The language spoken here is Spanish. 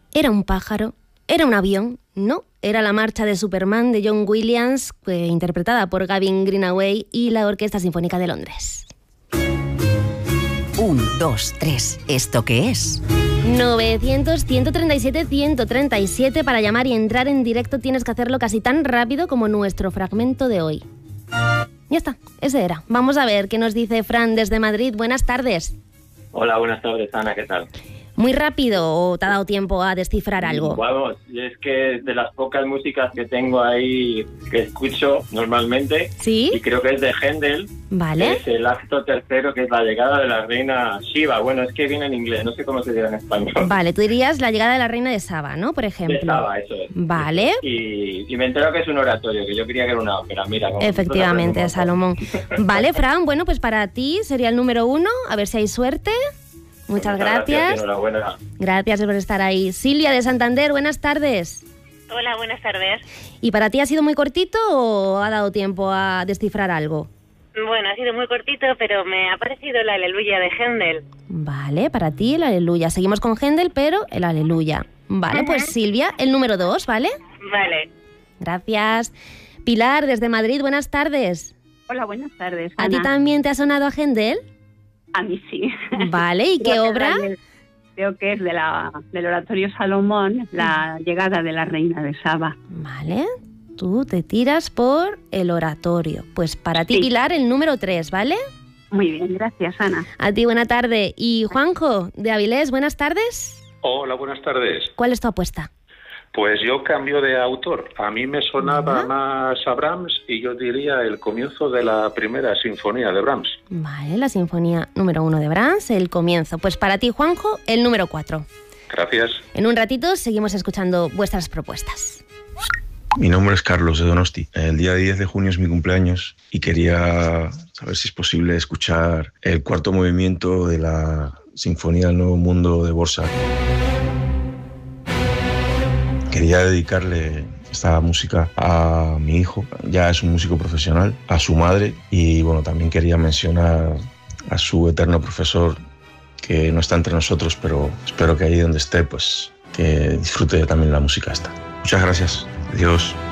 ¿Era un pájaro? ¿Era un avión? No, era la marcha de Superman de John Williams, interpretada por Gavin Greenaway y la Orquesta Sinfónica de Londres. 1, 2, 3. ¿Esto qué es? 900-137-137. Para llamar y entrar en directo tienes que hacerlo casi tan rápido como nuestro fragmento de hoy. Ya está, ese era. Vamos a ver qué nos dice Fran desde Madrid. Buenas tardes. Hola, buenas tardes, Ana, ¿qué tal? ¿Muy rápido o te ha dado tiempo a descifrar algo? Vamos, es que de las pocas músicas que tengo ahí que escucho normalmente, ¿Sí? Y creo que es de Händel, Vale. es el acto tercero, que es la llegada de la reina Shiva. Bueno, es que viene en inglés, no sé cómo se dirá en español. Vale, tú dirías la llegada de la reina de Saba, ¿no? Por ejemplo. De Saba, eso es. Vale. Y me entero que es un oratorio, que yo creía que era una ópera. Mira, Efectivamente, Salomón. Vale, Fran, bueno, pues para ti sería el número 1, a ver si hay suerte. Muchas gracias. Enhorabuena. Gracias por estar ahí. Silvia de Santander, buenas tardes. Hola, buenas tardes. ¿Y para ti ha sido muy cortito o ha dado tiempo a descifrar algo? Bueno, ha sido muy cortito, pero me ha parecido la Aleluya de Händel. Vale, para ti el Aleluya. Seguimos con Händel, pero el Aleluya. Vale, pues Silvia, el número 2, ¿vale? Vale. Gracias. Pilar, desde Madrid, buenas tardes. Hola, buenas tardes, ¿A Ana. ti también te ha sonado a Händel? A mí sí. Vale, ¿y qué obra? Creo que es del oratorio Salomón, la llegada de la reina de Saba. Vale, tú te tiras por el oratorio. Pues para ti, Pilar, el número 3, ¿vale? Muy bien, gracias, Ana. A ti, buena tarde. Y Juanjo, de Avilés, buenas tardes. Hola, buenas tardes. ¿Cuál es tu apuesta? Pues yo cambio de autor. A mí me sonaba más a Brahms y yo diría el comienzo de la primera sinfonía de Brahms. Vale, la sinfonía número 1 de Brahms, el comienzo. Pues para ti, Juanjo, el número 4. Gracias. En un ratito seguimos escuchando vuestras propuestas. Mi nombre es Carlos de Donosti. El día 10 de junio es mi cumpleaños y quería saber si es posible escuchar el cuarto movimiento de la Sinfonía del Nuevo Mundo de Dvořák. Quería dedicarle esta música a mi hijo, ya es un músico profesional, a su madre y bueno, también quería mencionar a su eterno profesor que no está entre nosotros, pero espero que ahí donde esté, pues que disfrute también la música esta. Muchas gracias. Adiós.